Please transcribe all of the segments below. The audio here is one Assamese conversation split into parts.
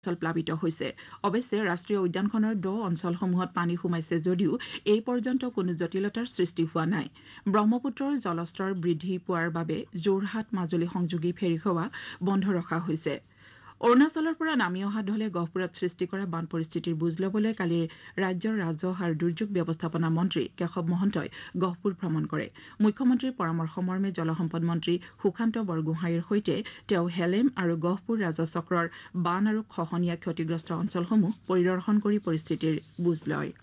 অঞ্চল প্লাবিত হৈছে। অৱশ্যে ৰাষ্ট্ৰীয় উদ্যানখনৰ দ অঞ্চলসমূহত পানী সোমাইছে যদিও এই পৰ্যন্ত কোনো জটিলতাৰ সৃষ্টি হোৱা নাই। ব্ৰহ্মপুত্ৰৰ জলস্তৰ বৃদ্ধি পোৱাৰ বাবে যোৰহাট মাজুলী সংযোগী ফেৰীসেৱা বন্ধ ৰখা হৈছে। অৰুণাচলৰ পৰা নামি অহা দলে গহপুৰত সৃষ্টি কৰা বান পৰিস্থিতিৰ বুজ ল'বলৈ কালি ৰাজ্যৰ ৰাজহ আৰু দুৰ্যোগ ব্যৱস্থাপনা মন্ত্ৰী কেশৱ মহন্তই গহপুৰ ভ্ৰমণ কৰে। মুখ্যমন্ত্ৰীৰ পৰামৰ্শমৰ্মে জলসম্পদ মন্ত্ৰী সুশান্ত বৰগোহাঁইৰ সৈতে তেওঁ হেলেম আৰু গহপুৰ ৰাজহ চক্ৰৰ বান আৰু খহনীয়া ক্ষতিগ্ৰস্ত অঞ্চলসমূহ পৰিদৰ্শন কৰি পৰিস্থিতিৰ বুজ লয়।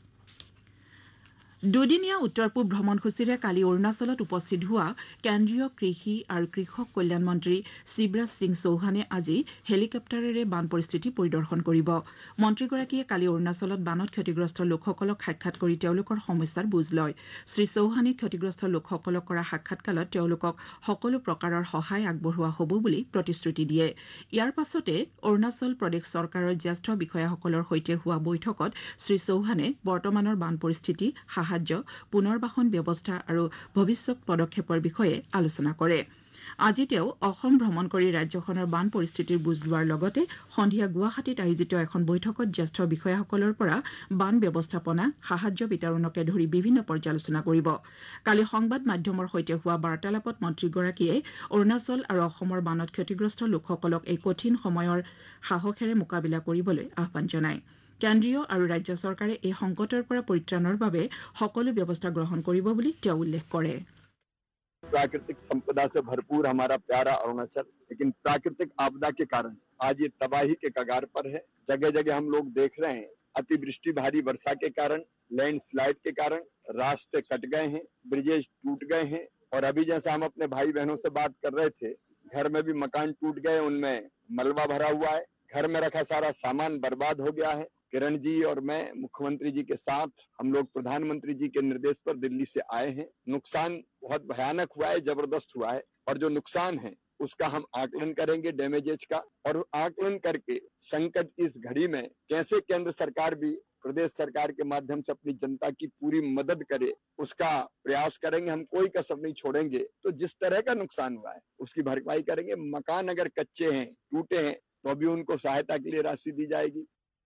দুদিনীয়া উত্তৰ পূব ভ্ৰমণসূচীৰে কালি অৰুণাচলত উপস্থিত হোৱা কেন্দ্ৰীয় কৃষি আৰু কৃষক কল্যাণ মন্ত্ৰী শিৱৰাজ সিং চৌহানে আজি হেলিকপ্টাৰেৰে বান পৰিস্থিতি পৰিদৰ্শন কৰিব। মন্ত্ৰীগৰাকীয়ে কালি অৰুণাচলত বানত ক্ষতিগ্ৰস্ত লোকসকলক সাক্ষাৎ কৰি তেওঁলোকৰ সমস্যাৰ বুজ লয়। শ্ৰীচৌহানে ক্ষতিগ্ৰস্ত লোকসকলক কৰা সাক্ষাৎকালত তেওঁলোকক সকলো প্ৰকাৰৰ সহায় আগবঢ়োৱা হ'ব বুলি প্ৰতিশ্ৰুতি দিয়ে। ইয়াৰ পাছতে অৰুণাচল প্ৰদেশ চৰকাৰৰ জ্যেষ্ঠ বিষয়াসকলৰ সৈতে হোৱা বৈঠকত শ্ৰীচৌহানে বৰ্তমানৰ বান পৰিস্থিতি, সাহায্য, পুনৰ্বাসন ব্যৱস্থা আৰু ভৱিষ্যত পদক্ষেপৰ বিষয়ে আলোচনা কৰে। আজি তেওঁ অসম ভ্ৰমণ কৰি ৰাজ্যখনৰ বান পৰিস্থিতিৰ বুজ লোৱাৰ লগতে সন্ধিয়া গুৱাহাটীত আয়োজিত এখন বৈঠকত জ্যেষ্ঠ বিষয়াসকলৰ পৰা বান ব্যৱস্থাপনা, সাহায্য বিতৰণকে ধৰি বিভিন্ন পৰ্যালোচনা কৰিব। কালি সংবাদ মাধ্যমৰ সৈতে হোৱা বাৰ্তালাপত মন্ত্ৰীগৰাকীয়ে অৰুণাচল আৰু অসমৰ বানত ক্ষতিগ্ৰস্ত লোকসকলক এই কঠিন সময়ৰ সাহসেৰে মোকাবিলা কৰিবলৈ আহ্বান জনায়। কেন্দ্ৰীয় আৰু ৰাজ্য চৰকাৰে এই সংকটৰ পৰা পৰিত্ৰাণৰ বাবে সকলো ব্যৱস্থা গ্ৰহণ কৰিব বুলি তেওঁ উল্লেখ কৰে। प्राकृतिक संपदा से भरपूर हमारा प्यारा अरुणाचल, लेकिन प्राकृतिक आपदा के कारण आज ये तबाही के कगार पर है। जगह जगह हम लोग देख रहे हैं अतिवृष्टि भारी वर्षा के कारण, लैंडस्लाइड के कारण रास्ते कट गए हैं, ब्रिजेज टूट गए हैं और अभी जैसा हम अपने भाई बहनों से बात कर रहे थे, घर में भी मकान टूट गए, उनमें मलबा भरा हुआ है, घर में रखा सारा सामान बर्बाद हो गया है। किरण जी और मैं मुख्यमंत्री जी के साथ हम लोग प्रधानमंत्री जी के निर्देश पर दिल्ली से आए हैं। नुकसान बहुत भयानक हुआ है, जबरदस्त हुआ है और जो नुकसान है उसका हम आकलन करेंगे डैमेजेज का, और आकलन करके संकट इस घड़ी में कैसे केंद्र सरकार भी प्रदेश सरकार के माध्यम से अपनी जनता की पूरी मदद करे, उसका प्रयास करेंगे। हम कोई कसर नहीं छोड़ेंगे। तो जिस तरह का नुकसान हुआ है उसकी भरपाई करेंगे। मकान अगर कच्चे हैं, टूटे हैं, तो अभी उनको सहायता के लिए राशि दी जाएगी।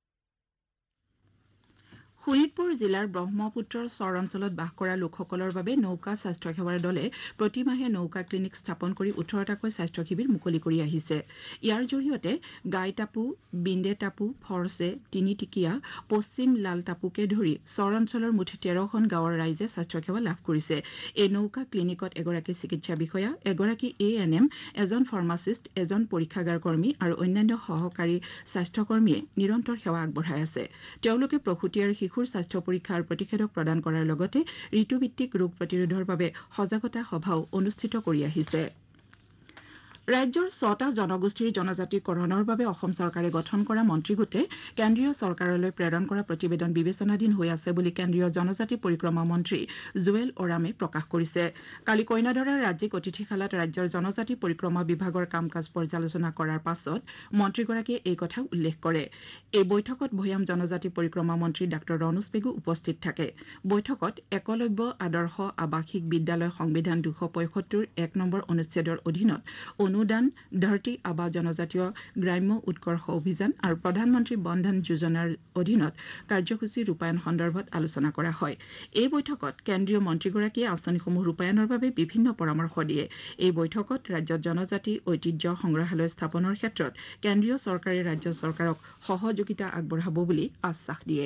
শোণিতপুৰ জিলাৰ ব্ৰহ্মপুত্ৰৰ চৰ অঞ্চলত বাস কৰা লোকসকলৰ বাবে নৌকা স্বাস্থ্য সেৱাৰ দলে প্ৰতিমাহে নৌকা ক্লিনিক স্থাপন কৰি 18টাকৈ স্বাস্থ্য শিবিৰ মুকলি কৰি আহিছে। ইয়াৰ জৰিয়তে গাইটাপু, বিন্দে টাপু, ফৰছে, তিনিটিকিয়া, পশ্চিম লাল টাপুকে ধৰি চৰ অঞ্চলৰ মুঠ 13খন গাঁৱৰ ৰাইজে স্বাস্থ্য সেৱা লাভ কৰিছে। এই নৌকা ক্লিনিকত এগৰাকী চিকিৎসা বিষয়া, এগৰাকী ANM, এজন ফাৰ্মাচিষ্ট, এজন পৰীক্ষাগাৰ কৰ্মী আৰু অন্যান্য সহকাৰী স্বাস্থ্যকৰ্মীয়ে নিৰন্তৰ সেৱা আগবঢ়াই আছে। তেওঁলোকে প্ৰসূতি আৰু শিশুৰ স্বাস্থ্য পৰীক্ষা আৰু প্ৰতিষেধক প্ৰদান কৰাৰ লগতে ঋতুভিত্তিক ৰোগ প্ৰতিৰোধৰ বাবে সজাগতা সভাও অনুষ্ঠিত কৰি আহিছে। ৰাজ্যৰ 6টা জনগোষ্ঠীৰ জনজাতিকৰণৰ বাবে অসম চৰকাৰে গঠন কৰা মন্ত্ৰীগোটে কেন্দ্ৰীয় চৰকাৰলৈ প্ৰেৰণ কৰা প্ৰতিবেদন বিবেচনাধীন হৈ আছে বুলি কেন্দ্ৰীয় জনজাতি পৰিক্ৰমা মন্ত্ৰী জুৱেল ওৰামে প্ৰকাশ কৰিছে। কালি কইনাদৰাৰ ৰাজ্যিক অতিথিশালাত ৰাজ্যৰ জনজাতি পৰিক্ৰমা বিভাগৰ কাম কাজ পৰ্যালোচনা কৰাৰ পাছত মন্ত্ৰীগৰাকীয়ে এই কথা উল্লেখ কৰে। এই বৈঠকত ভৈয়াম জনজাতি পৰিক্ৰমা মন্ত্ৰী ডাঃ ৰণোজ পেগু উপস্থিত থাকে। বৈঠকত একলব্য আদৰ্শ আৱাসিক বিদ্যালয় সংবিধান 275 1 নম্বৰ অনুচ্ছেদৰ অধীনত অনুদান, ধৰতী আবা জনজাতীয় গ্ৰাম্য উৎকৰ্ষ অভিযান আৰু প্ৰধানমন্ত্ৰী বন্ধন যোজনাৰ অধীনত কাৰ্যসূচী ৰূপায়ণ সন্দৰ্ভত আলোচনা কৰা হয়। এই বৈঠকত কেন্দ্ৰীয় মন্ত্ৰীগৰাকীয়ে আঁচনিসমূহ ৰূপায়ণৰ বাবে বিভিন্ন পৰামৰ্শ দিয়ে। এই বৈঠকত ৰাজ্যত জনজাতি ঐতিহ্য সংগ্ৰহালয় স্থাপনৰ ক্ষেত্ৰত কেন্দ্ৰীয় চৰকাৰে ৰাজ্য চৰকাৰক সহযোগিতা আগবঢ়াব বুলি আশ্বাস দিয়ে।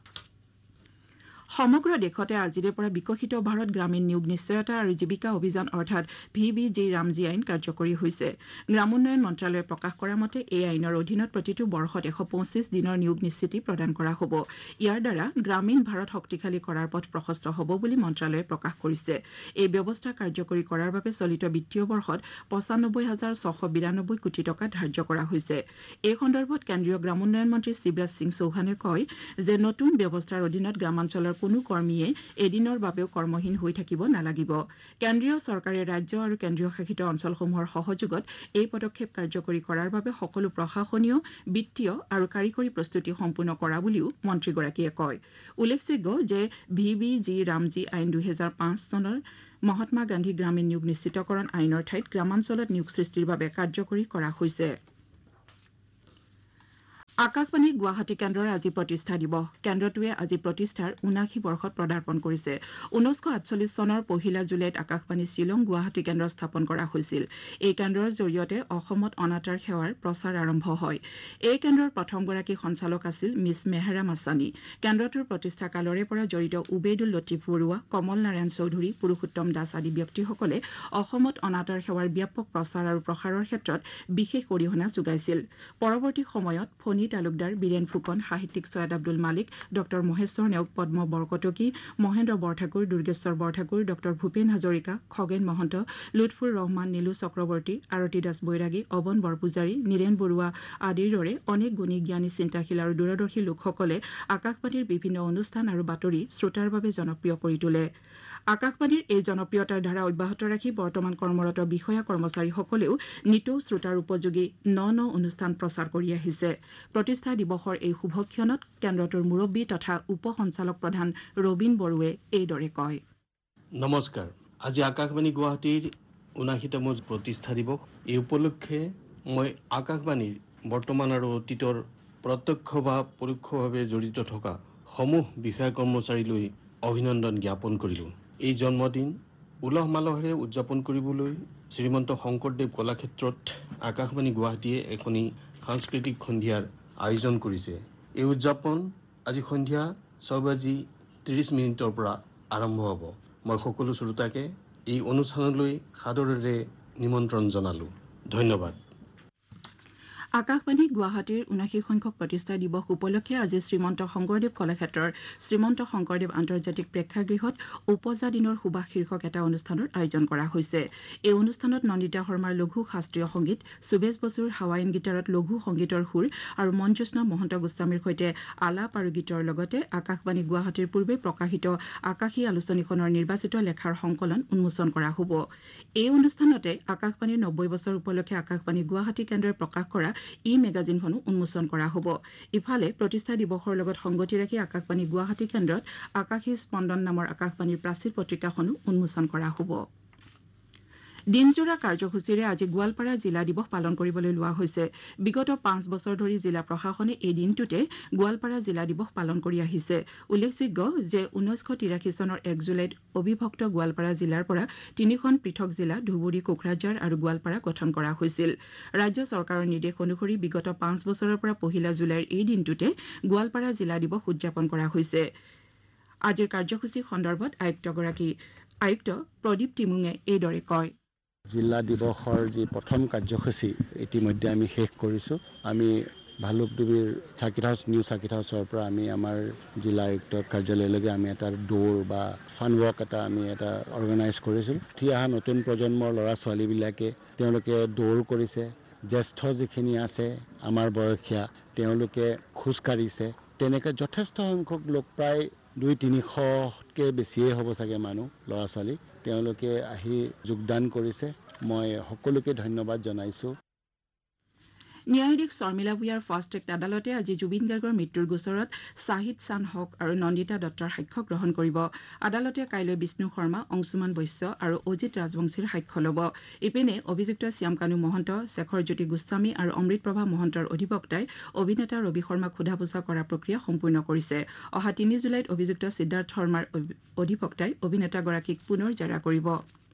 সমগ্ৰ দেশতে আজিৰে পৰা বিকশিত ভাৰত গ্ৰামীণ নিয়োগ নিশ্চয়তা আৰু জীৱিকা অভিযান অৰ্থাৎ VBG ৰামজী আইন কাৰ্যকৰী হৈছে। গ্ৰামোন্নয়ন মন্ত্ৰালয়ে প্ৰকাশ কৰা মতে এই আইনৰ অধীনত প্ৰতিটো বৰ্ষত 125 দিনৰ নিয়োগ নিশ্চিতি প্ৰদান কৰা হ'ব। ইয়াৰ দ্বাৰা গ্ৰামীণ ভাৰত শক্তিশালী কৰাৰ পথ প্ৰশস্ত হ'ব বুলি মন্ত্ৰালয়ে প্ৰকাশ কৰিছে। এই ব্যৱস্থা কাৰ্যকৰী কৰাৰ বাবে চলিত বিত্তীয় বৰ্ষত 95,692 কোটি টকা ধাৰ্য কৰা হৈছে। এই সন্দৰ্ভত কেন্দ্ৰীয় গ্ৰামোন্নয়ন মন্ত্ৰী শিৱৰাজ সিং চৌহানে কয় যে নতুন ব্যৱস্থাৰ অধীনত গ্ৰামাঞ্চলৰ কোনো কৰ্মীয়ে এদিনৰ বাবেও কৰ্মহীন হৈ থাকিব নালাগিব। কেন্দ্ৰীয় চৰকাৰে ৰাজ্য আৰু কেন্দ্ৰীয় শাসিত অঞ্চলসমূহৰ সহযোগত এই পদক্ষেপ কাৰ্যকৰী কৰাৰ বাবে সকলো প্ৰশাসনীয়, বিত্তীয় আৰু কাৰিকৰী প্ৰস্তুতি সম্পূৰ্ণ কৰা বুলিও মন্ত্ৰীগৰাকীয়ে কয়। উল্লেখযোগ্য যে VBG ৰামজী আইন 2005 চনৰ মহাত্মা গান্ধী গ্ৰামীণ নিয়োগ নিশ্চিতকৰণ আইনৰ ঠাইত গ্ৰামাঞ্চলত নিয়োগ সৃষ্টিৰ বাবে কাৰ্যকৰী কৰা হৈছে। আকাশবাণী গুৱাহাটী কেন্দ্ৰৰ আজি প্ৰতিষ্ঠা দিৱস কেন্দ্ৰটোৱে আজি প্ৰতিষ্ঠাৰ ৭৯ বৰ্ষত পদাৰ্পণ কৰিছে 1948 চনৰ 1 জুলাইত আকাশবাণী শিলং গুৱাহাটী কেন্দ্ৰ স্থাপন কৰা হৈছিল এই কেন্দ্ৰৰ জৰিয়তে অসমত অনাতাঁৰ সেৱাৰ প্ৰচাৰ আৰম্ভ হয় এই কেন্দ্ৰৰ প্ৰথমগৰাকী সঞ্চালক আছিল মিছ মেহেৰা মাছানী কেন্দ্ৰটোৰ প্ৰতিষ্ঠা কালৰে পৰা জড়িত উবেইদুল লতিফ বৰুৱা কমল নাৰায়ণ চৌধুৰী পুৰুষোত্তম দাস আদি ব্যক্তিসকলে অসমত অনাতাঁৰ সেৱাৰ ব্যাপক প্ৰচাৰ আৰু প্ৰসাৰৰ ক্ষেত্ৰত বিশেষ অৰিহণা যোগাইছিল পৰৱৰ্তী সময়ত ফণী তালুকদাৰ বীৰেন ফুকন সাহিত্যিক সৈয়দ আব্দুল মালিক ডক্টৰ মহেশ্বৰ নেওগ পদ্ম বৰকটকী মহেন্দ্ৰ বৰঠাকুৰ দুৰ্গেশ্বৰ বৰঠাকুৰ ডক্টৰ ভূপেন হাজৰিকা খগেন মহন্ত লুৎফুৰ ৰহমান নীলু চক্ৰৱৰ্তী আৰতী দাস বৈৰাগী অৱন বৰপূজাৰী নীৰেণ বৰুৱা আদিৰ দৰে অনেক গুণী জ্ঞানী চিন্তাশীল আৰু দূৰদৰ্শী লোকসকলে আকাশবাণীৰ বিভিন্ন অনুষ্ঠান আৰু বাতৰি শ্ৰোতাৰ বাবে জনপ্ৰিয় কৰি তোলে আকাশবাণীৰ এই জনপ্ৰিয়তাৰ ধাৰা অব্যাহত ৰাখি বৰ্তমান কৰ্মৰত বিষয়া কৰ্মচাৰীসকলেও নিতৌ শ্ৰোতাৰ উপযোগী ন অনুষ্ঠান প্ৰচাৰ কৰি আহিছে প্ৰতিষ্ঠা দিৱসৰ এই শুভক্ষণত কেন্দ্ৰটোৰ মুৰব্বী তথা উপ সঞ্চালক প্ৰধান ৰবীন বড়োৱে এইদৰে কয় নমস্কাৰ আজি আকাশবাণী গুৱাহাটীৰ ৭৯তম প্ৰতিষ্ঠা দিৱস এই উপলক্ষে মই আকাশবাণীৰ বৰ্তমান আৰু অতীতৰ প্ৰত্যক্ষ বা পৰোক্ষভাৱে জড়িত থকা সমূহ বিষয়া কৰ্মচাৰীলৈ অভিনন্দন জ্ঞাপন কৰিলোঁ এই জন্মদিন উলহ মালহেৰে উদযাপন কৰিবলৈ শ্ৰীমন্ত শংকৰদেৱ কলাক্ষেত্ৰত আকাশবাণী গুৱাহাটীয়ে এখনি সাংস্কৃতিক সন্ধিয়াৰ আয়োজন কৰিছে এই উদযাপন আজি সন্ধিয়া 6:30 পৰা আৰম্ভ হ'ব মই সকলো শ্ৰোতাকে এই অনুষ্ঠানলৈ সাদৰেৰে নিমন্ত্ৰণ জনালোঁ ধন্যবাদ আকাশবাণী গুৱাহাটীৰ ৭৯ সংখ্যক প্ৰতিষ্ঠা দিৱস উপলক্ষে আজি শ্ৰীমন্ত শংকৰদেৱ কলাক্ষেত্ৰৰ শ্ৰীমন্ত শংকৰদেৱ আন্তৰ্জাতিক প্ৰেক্ষাগৃহত উপজা দিনৰ সুবাস শীৰ্ষক এটা অনুষ্ঠানৰ আয়োজন কৰা হৈছে এই অনুষ্ঠানত নন্দিতা শৰ্মাৰ লঘু শাস্ত্ৰীয় সংগীত সুবেশ বসুৰ হাৱাইন গীটাৰত লঘু সংগীতৰ সুৰ আৰু মঞ্জুষ্ণা মহন্ত গোস্বামীৰ সৈতে আলাপ আৰু গীতৰ লগতে আকাশবাণী গুৱাহাটীৰ পূৰ্বে প্ৰকাশিত আকাশী আলোচনীখনৰ নিৰ্বাচিত লেখাৰ সংকলন উন্মোচন কৰা হ'ব এই অনুষ্ঠানতে আকাশবাণীৰ 90 বছৰ উপলক্ষে আকাশবাণী গুৱাহাটী কেন্দ্ৰই প্ৰকাশ কৰা ই মেগাজিনখনো উন্মোচন কৰা হ'ব ইফালে প্ৰতিষ্ঠা দিৱসৰ লগত সংগতি ৰাখি আকাশবাণী গুৱাহাটী কেন্দ্ৰত আকাশী স্পন্দন নামৰ আকাশবাণীৰ প্ৰাচীৰ পত্ৰিকাখনো উন্মোচন কৰা হ'ব দিনজোৰা কাৰ্যসূচীৰে আজি গোৱালপাৰা জিলা দিৱস পালন কৰিবলৈ লোৱা হৈছে বিগত 5 বছৰ ধৰি জিলা প্ৰশাসনে এই দিনটোতে গোৱালপাৰা জিলা দিৱস পালন কৰি আহিছে উল্লেখযোগ্য যে 1983 চনৰ 1 জুলাইত অবিভক্ত গোৱালপাৰা জিলাৰ পৰা 3খন পৃথক জিলা ধুবুৰী কোকৰাঝাৰ আৰু গোৱালপাৰা গঠন কৰা হৈছিল ৰাজ্য চৰকাৰৰ নিৰ্দেশ অনুসৰি বিগত 5 বছৰৰ পৰা 1 জুলাইৰ এই দিনটোতে গোৱালপাৰা জিলা দিৱস উদযাপন কৰা হৈছে আজিৰ কাৰ্যসূচী সন্দৰ্ভত আয়ুক্ত প্ৰদীপ টিমুঙে এইদৰে কয় জিলা দিৱসৰ যি প্ৰথম কাৰ্যসূচী ইতিমধ্যে আমি শেষ কৰিছোঁ আমি ভালুকডুবিৰ নিউ চাৰ্কিট হাউচৰ পৰা আমি আমাৰ জিলা আয়ুক্তৰ কাৰ্যালয়লৈকে আমি এটা দৌৰ বা ফান ৱাক আমি এটা অৰ্গেনাইজ কৰিছিলোঁ উঠি অহা নতুন প্ৰজন্মৰ ল'ৰা ছোৱালীবিলাকে তেওঁলোকে দৌৰ কৰিছে জ্যেষ্ঠ যিখিনি আছে আমাৰ বয়সীয়া তেওঁলোকে খোজ কাঢ়িছে তেনেকৈ যথেষ্ট সংখ্যক লোক প্ৰায় 200-300তকৈ বেছিয়ে হ'ব চাগে মানুহ ল'ৰা ছোৱালী তেওঁলোকে আহি যোগদান কৰিছে মই সকলোকে ধন্যবাদ জনাইছোঁ ন্যায়াধীশ শৰ্মিলা ভূঞাৰ ফাষ্ট ট্ৰেক আদালতে আজি জুবিন গাৰ্গৰ মৃত্যুৰ গোচৰত শ্বাহিদ চান হক আৰু নন্দিতা দত্তৰ সাক্ষ্য গ্ৰহণ কৰিব আদালতে কাইলৈ বিষ্ণু শৰ্মা অংশুমান বৈশ্য আৰু অজিত ৰাজবংশীৰ সাক্ষ্য ল'ব ইপিনে অভিযুক্ত শ্যামকানু মহন্ত শেখৰ জ্যোতি গোস্বামী আৰু অমৃতপ্ৰভা মহন্তৰ অধিবক্তাই অভিনেতা ৰবি শৰ্মাক সোধা পোছা কৰা প্ৰক্ৰিয়া সম্পূৰ্ণ কৰিছে অহা 3 জুলাইত অভিযুক্ত সিদ্ধাৰ্থ শৰ্মাৰ অধিবক্তাই অভিনেতাগৰাকীক পুনৰ জেৰা কৰিব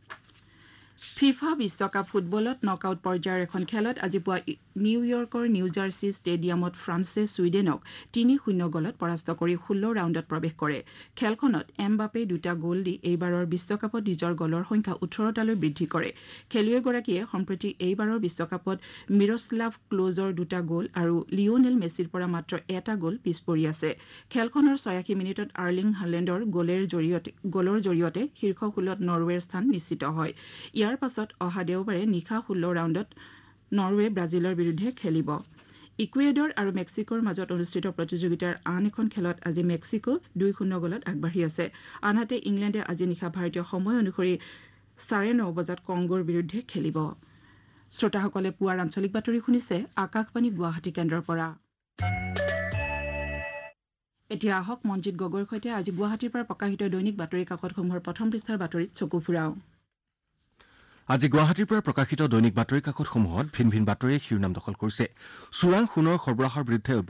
ফিফা বিশ্বকাপ ফুটবলত নকআউট পৰ্যায়ৰ এখন খেলত আজি পুৱা নিউয়ৰ্কৰ নিউ জাৰ্চি ষ্টেডিয়ামত ফ্ৰান্সে ছুইডেনক 3-0 গলত পৰাস্ত কৰি 16 ৰাউণ্ডত প্ৰৱেশ কৰে খেলখনত এমবাপে 2টা গ'ল দি এইবাৰৰ বিশ্বকাপত নিজৰ গলৰ সংখ্যা 18টালৈ বৃদ্ধি কৰে খেলুৱৈগৰাকীয়ে সম্প্ৰতি এইবাৰৰ বিশ্বকাপত মিৰস্লাভ ক্লোজৰ 2টা গ'ল আৰু লিওনেল মেছিৰ পৰা মাত্ৰ এটা গ'ল পিছ পৰি আছে খেলখনৰ 86 মিনিটত আৰ্লিং হালেণ্ডৰ গলৰ জৰিয়তে শীৰ্ষ 16ত নৰৱেৰ স্থান নিশ্চিত হয় ইয়াৰ পাছত অহা দেওবাৰে নিশা 16 ৰাউণ্ডত নৰৱে ব্ৰাজিলৰ বিৰুদ্ধে খেলিব ইকুৱেডৰ আৰু মেক্সিকোৰ মাজত অনুষ্ঠিত প্ৰতিযোগিতাৰ আন এখন খেলত আজি মেক্সিকো 2-0 গলত আগবাঢ়ি আছে আনহাতে ইংলেণ্ডে আজি নিশা ভাৰতীয় সময় অনুসৰি 9:30 বজাত কংগোৰ বিৰুদ্ধে খেলিব শ্ৰোতাসকলে পুৱাৰ আঞ্চলিক বাতৰি শুনিছে আকাশবাণী গুৱাহাটী কেন্দ্ৰৰ পৰা এতিয়া আহক মনজিত গগৈৰ সৈতে আজি গুৱাহাটীৰ পৰা প্ৰকাশিত দৈনিক বাতৰি কাকতসমূহৰ প্ৰথম পৃষ্ঠাৰ বাতৰিত চকু ফুৰাওঁ আজি গুৱাহাটীৰ পৰা প্ৰকাশিত দৈনিক বাতৰি কাকতসমূহত ভিন ভিন বাতৰিয়ে শিৰোনাম দখল কৰিছে চোৰাং সোণৰ সৰবৰাহৰ বিৰুদ্ধে